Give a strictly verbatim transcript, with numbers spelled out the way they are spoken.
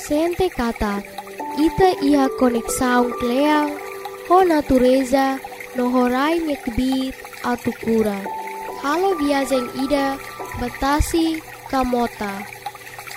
sente kata ita iha konek saung kleang ho natureza no horai mekbit atu kura. Halo viajeng ida batasi kamota.